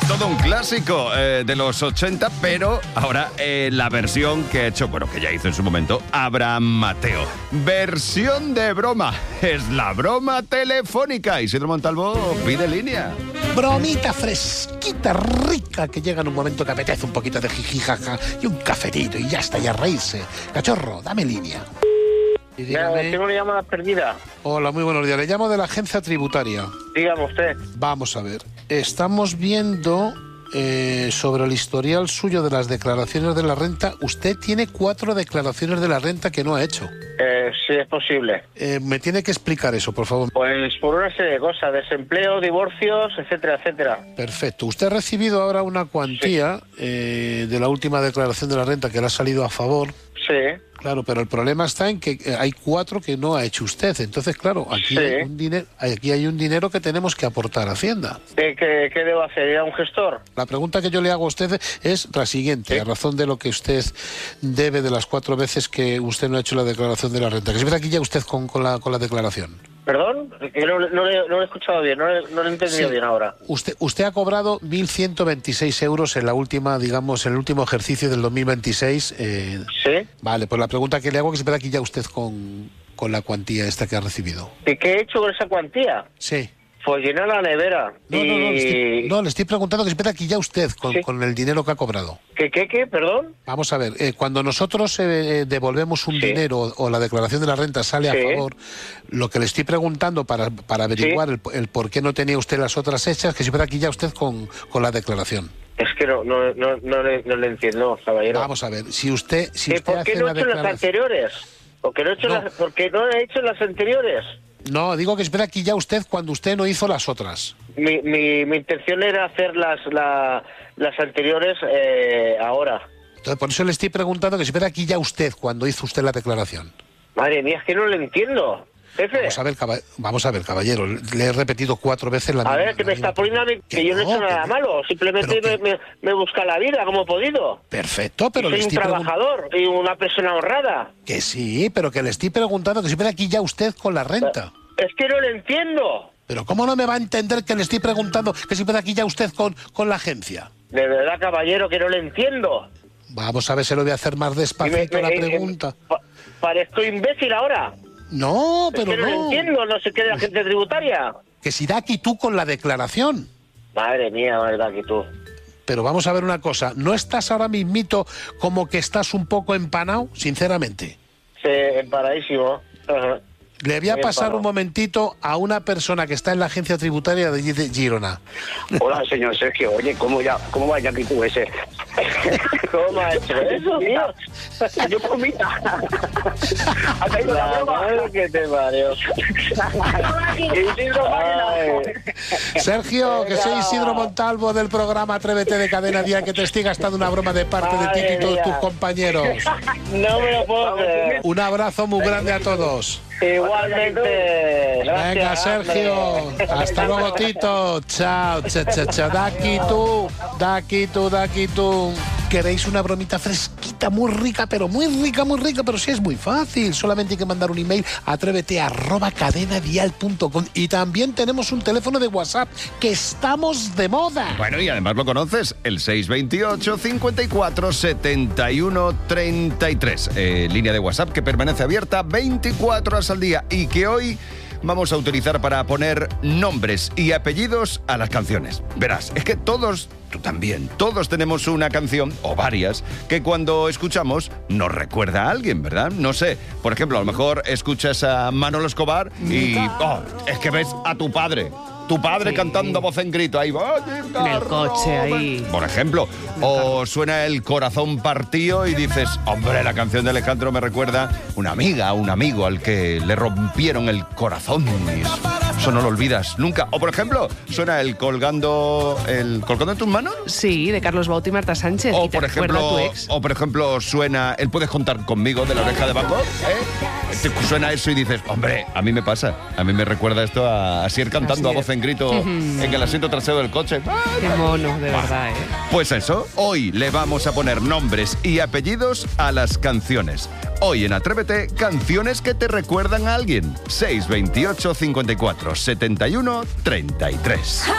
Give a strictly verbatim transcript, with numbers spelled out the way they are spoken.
todo un clásico eh, de los ochenta, pero ahora eh, la versión que ha hecho, bueno, que ya hizo en su momento, Abraham Mateo. Versión de broma. Es la broma telefónica. Isidro Montalvo pide línea. Bromita fresquita, rica, que llega en un momento que apetece un poquito de jijijaja y un cafetito y ya está, y a reírse. Cachorro, dame línea. Y dígame... Tengo una llamada perdida. Hola, muy buenos días. Le llamo de la agencia tributaria. Dígame usted. Vamos a ver. Estamos viendo eh, sobre el historial suyo de las declaraciones de la renta. Usted tiene cuatro declaraciones de la renta que no ha hecho. Eh, sí, es posible. Eh, me tiene que explicar eso, por favor. Pues por una serie de cosas, desempleo, divorcios, etcétera, etcétera. Perfecto. Usted ha recibido ahora una cuantía sí. eh, de la última declaración de la renta que le ha salido a favor. Sí. Claro, pero el problema está en que hay cuatro que no ha hecho usted. Entonces, claro, aquí, sí. hay, un dinero, aquí hay un dinero que tenemos que aportar a Hacienda. ¿Qué, qué, qué debo hacer? ¿Ir a un gestor? La pregunta que yo le hago a usted es la siguiente, ¿sí? A razón de lo que usted debe de las cuatro veces que usted no ha hecho la declaración de la renta. Que se ve aquí ya usted con, con, la, con la declaración. ¿Perdón? Que no, no, no lo he escuchado bien, no, no lo he entendido sí. bien ahora. Usted, usted ha cobrado mil ciento veintiséis euros en la última, digamos, en el último ejercicio del dos mil veintiséis. Eh, ¿Sí? Vale, pues la pregunta que le hago es que se ve aquí ya usted con, con la cuantía esta que ha recibido. ¿Y qué he hecho con esa cuantía? Sí. Pues llenar la nevera. No, y... no, no, le estoy, no, le estoy preguntando que se espera aquí ya usted con, sí. con el dinero que ha cobrado. ¿Qué, qué, qué? ¿Perdón? Vamos a ver, eh, cuando nosotros eh, devolvemos un sí. dinero o la declaración de la renta sale sí. a favor, lo que le estoy preguntando para, para averiguar sí. el, el por qué no tenía usted las otras hechas, que se espera aquí ya usted con, con la declaración. Es que no, no, no, no, le, no le entiendo, caballero. Vamos a ver, si usted... Si usted ¿Por qué no he hecho las anteriores? ¿Por qué no he hecho, no. Las, ¿por qué no he hecho las anteriores? No, digo que espera aquí ya usted cuando usted no hizo las otras. Mi, mi, mi intención era hacer las, la, las anteriores eh, ahora. Entonces, por eso le estoy preguntando que espera aquí ya usted cuando hizo usted la declaración. Madre mía, es que no lo entiendo, jefe. Vamos a ver, cab vamos a ver, caballero, le he repetido cuatro veces la A misma. ver, que me está poniendo a mí, que, que yo no he hecho nada que... malo, simplemente me, me, me busca la vida como he podido. Perfecto, pero... Y soy le un trabajador y una persona honrada. Que sí, pero que le estoy preguntando que espera aquí ya usted con la renta. Es que no lo entiendo. Pero ¿cómo no me va a entender que le estoy preguntando que si puede aquí ya usted con, con la agencia? De verdad, caballero, que no lo entiendo. Vamos a ver si lo voy a hacer más despacito me, me, la pregunta. Eh, pa ¿Parezco imbécil ahora? No, pero es que no. no. lo entiendo, no sé qué de la gente tributaria. Que si da aquí tú con la declaración. Madre mía, verdad aquí tú. Pero vamos a ver una cosa, ¿no estás ahora mismito como que estás un poco empanado, sinceramente? Sí, empanadísimo. Ajá. Le voy a pasar un momentito a una persona que está en la agencia tributaria de Girona. Hola, señor Sergio. Oye, ¿cómo, ya, cómo va ya aquí tú ese? ¿Cómo ha hecho eso, tío? Yo por mí. ¿Ha caído la broma? Que te parió. Sergio, que soy Isidro Montalvo del programa Atrévete de Cadena Dial, que te estoy gastando una broma de parte de ti y todos tus compañeros. No me lo puedo creer. Un abrazo muy grande a todos. Igualmente. Gracias, venga, Sergio. Hombre. Hasta luego, Tito. Chao, cha, cha, cha. Da aquí tú, da aquí tú, da aquí tú. ¿Queréis una bromita fresquita, muy rica, pero muy rica, muy rica? Pero sí es muy fácil. Solamente hay que mandar un email a atrévete arroba cadenadial punto com. Y también tenemos un teléfono de WhatsApp, que estamos de moda. Bueno, y además lo conoces, el seis veintiocho, cincuenta y cuatro, setenta y uno, treinta y tres. Eh, línea de WhatsApp que permanece abierta veinticuatro horas al día y que hoy vamos a utilizar para poner nombres y apellidos a las canciones. Verás, es que todos, tú también, todos tenemos una canción, o varias, que cuando escuchamos nos recuerda a alguien, ¿verdad? No sé, por ejemplo, a lo mejor escuchas a Manolo Escobar y, oh, es que ves a tu padre. Tu padre sí. cantando a voz en grito, ahí va. En el coche, ahí. Por ejemplo, o suena El corazón partido y dices, hombre, la canción de Alejandro me recuerda una amiga, un amigo al que le rompieron el corazón. Y eso, eso no lo olvidas nunca. O por ejemplo, suena el colgando, el colgando en tus manos. Sí, de Carlos Baute y Marta Sánchez. O y te por ejemplo, tu ex. o por ejemplo suena el Puedes contar conmigo de La Oreja de Van Gogh, ¿eh? Te suena eso y dices, hombre, a mí me pasa, a mí me recuerda esto a Asier cantando Asier. a voz en grito en el asiento trasero del coche. Qué mono, de verdad, ¿eh? Pues eso, hoy le vamos a poner nombres y apellidos a las canciones. Hoy en Atrévete, canciones que te recuerdan a alguien. seis veintiocho, cincuenta y cuatro, setenta y uno, treinta y tres.